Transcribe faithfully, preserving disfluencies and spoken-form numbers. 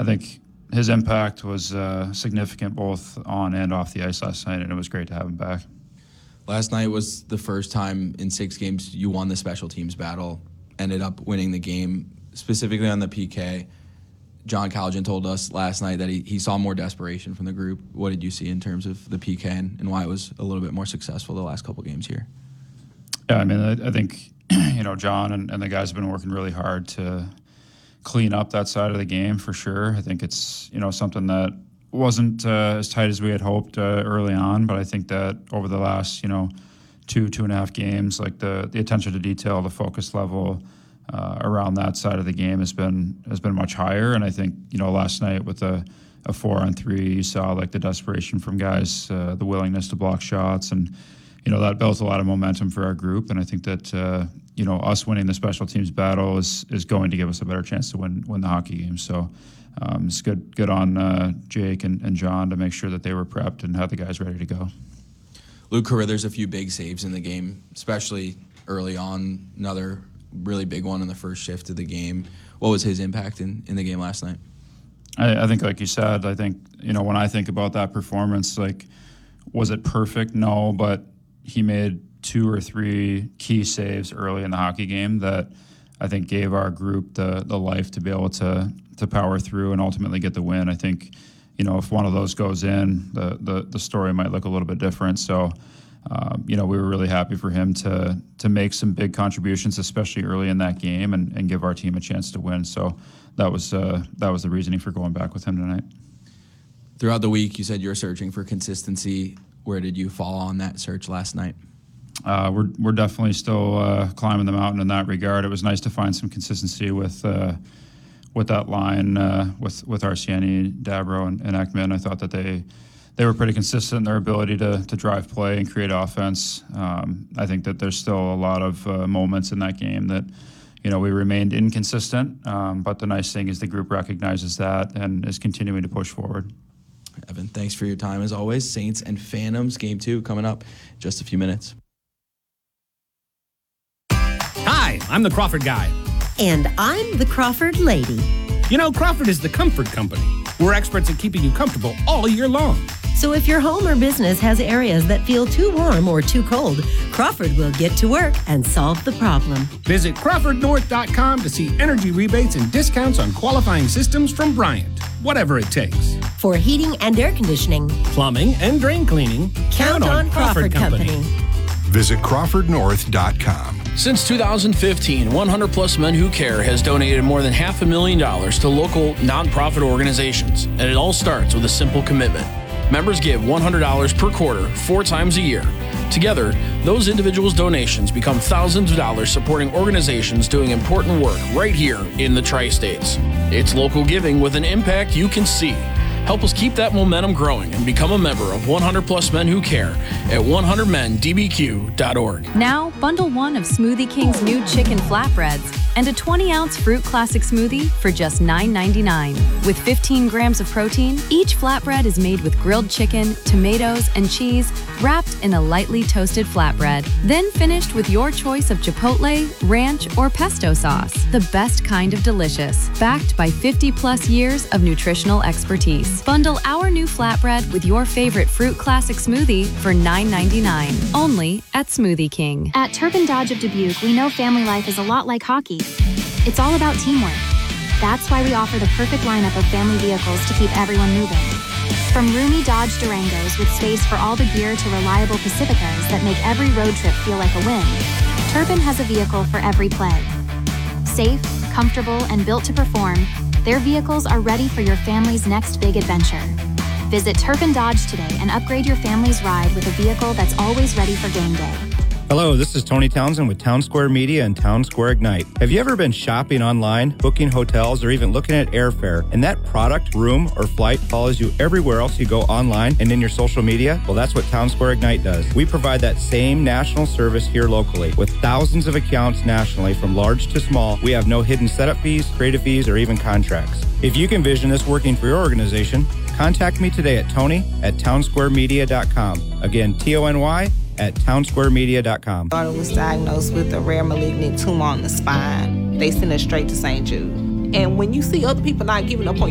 I think his impact was uh, significant both on and off the ice last night, and it was great to have him back. Last night was the first time in six games you won the special teams battle, ended up winning the game, specifically on the P K. John Calgin told us last night that he, he saw more desperation from the group. What did you see in terms of the P K and, and why it was a little bit more successful the last couple games here? Yeah, I mean, I, I think, you know, John and, and the guys have been working really hard to clean up that side of the game for sure. I think it's, you know, something that wasn't uh, as tight as we had hoped uh, early on, but I think that over the last, you know, two, two and a half games, like the, the attention to detail, the focus level, Uh, around that side of the game has been has been much higher, and I think, you know, last night with a, a four on three, you saw like the desperation from guys, uh, the willingness to block shots, and you know that built a lot of momentum for our group. And I think that uh, you know us winning the special teams battle is is going to give us a better chance to win win the hockey game. So um, it's good good on uh, Jake and, and John to make sure that they were prepped and had the guys ready to go. Luke Carruthers, a few big saves in the game, especially early on. Another really big one in the first shift of the game. What was his impact in, in the game last night? I, I think, like you said, I think, you know, when I think about that performance, like, was it perfect? No, but he made two or three key saves early in the hockey game that I think gave our group the the life to be able to to power through and ultimately get the win. I think, you know, if one of those goes in, the the, the story might look a little bit different. So, Um, you know, we were really happy for him to to make some big contributions, especially early in that game, and, and give our team a chance to win. So that was uh, that was the reasoning for going back with him tonight. Throughout the week, you said you were searching for consistency. Where did you fall on that search last night? Uh, we're we're definitely still uh, climbing the mountain in that regard. It was nice to find some consistency with uh, with that line uh, with with Arciani, Dabro, and, and Ekman. I thought that they. They were pretty consistent in their ability to to drive play and create offense. Um, I think that there's still a lot of uh, moments in that game that, you know, we remained inconsistent. Um, but the nice thing is the group recognizes that and is continuing to push forward. Evan, thanks for your time as always. Saints and Phantoms, game two coming up in just a few minutes. Hi, I'm the Crawford guy. And I'm the Crawford lady. You know, Crawford is the comfort company. We're experts at keeping you comfortable all year long. So if your home or business has areas that feel too warm or too cold, Crawford will get to work and solve the problem. Visit Crawford North dot com to see energy rebates and discounts on qualifying systems from Bryant. Whatever it takes. For heating and air conditioning, plumbing and drain cleaning, count, count on, on Crawford, Crawford Company. Company. Visit Crawford North dot com. Since two thousand fifteen, one hundred plus Men Who Care has donated more than half a million dollars to local nonprofit organizations, and it all starts with a simple commitment. Members give one hundred dollars per quarter, four times a year. Together, those individuals' donations become thousands of dollars supporting organizations doing important work right here in the Tri-States. It's local giving with an impact you can see. Help us keep that momentum growing and become a member of one hundred plus Men Who Care at one hundred men d b q dot org. Now, bundle one of Smoothie King's new chicken flatbreads and a twenty ounce fruit classic smoothie for just nine ninety-nine. With fifteen grams of protein, each flatbread is made with grilled chicken, tomatoes, and cheese wrapped in a lightly toasted flatbread. Then finished with your choice of chipotle, ranch, or pesto sauce. The best kind of delicious, backed by fifty plus years of nutritional expertise. Bundle our new flatbread with your favorite fruit classic smoothie for nine ninety-nine. Only at Smoothie King. At Turpin Dodge of Dubuque, we know family life is a lot like hockey. It's all about teamwork. That's why we offer the perfect lineup of family vehicles to keep everyone moving. From roomy Dodge Durangos with space for all the gear to reliable Pacificas that make every road trip feel like a win, Turpin has a vehicle for every play. Safe, comfortable, and built to perform, their vehicles are ready for your family's next big adventure. Visit Turpin Dodge today and upgrade your family's ride with a vehicle that's always ready for game day. Hello, this is Tony Townsend with Town Square Media and Town Square Ignite. Have you ever been shopping online, booking hotels, or even looking at airfare, and that product, room, or flight follows you everywhere else you go online and in your social media? Well, that's what Town Square Ignite does. We provide that same national service here locally. With thousands of accounts nationally from large to small, we have no hidden setup fees, creative fees, or even contracts. If you can envision this working for your organization, contact me today at Tony at town square media dot com. Again, T O N Y at town square media dot com. My daughter was diagnosed with a rare malignant tumor on the spine. They sent her straight to Saint Jude. And when you see other people not giving up on